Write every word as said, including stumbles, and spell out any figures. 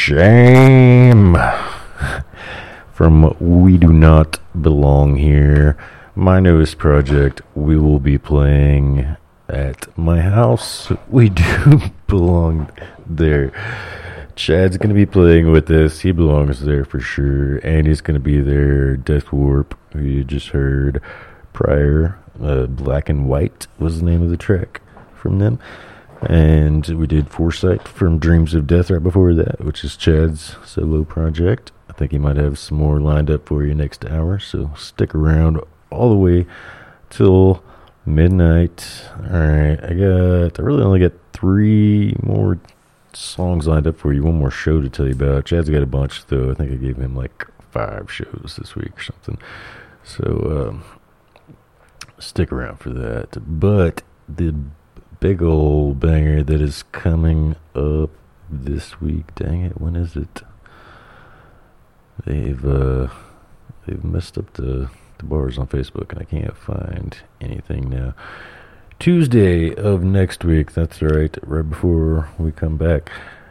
Shame from We Do Not Belong Here, my newest project. We will be playing at my house. We do belong there. Chad's going to be playing with us. He belongs there for sure. Andy's going to be there. Death Warp, who you just heard prior. Uh, Black and White was the name of the track from them. And we did Foresight from Dreams of Death right before that, which is Chad's solo project. I think he might have some more lined up for you next hour, so stick around all the way till midnight. Alright, I got, I really only got three more songs lined up for you, one more show to tell you about. Chad's got a bunch, though. I think I gave him like five shows this week or something. So, um, stick around for that. But the big old banger that is coming up this week. Dang it, when is it? They've uh, they've messed up the, the bars on Facebook, and I can't find anything now. Tuesday of next week, that's right, right before we come back.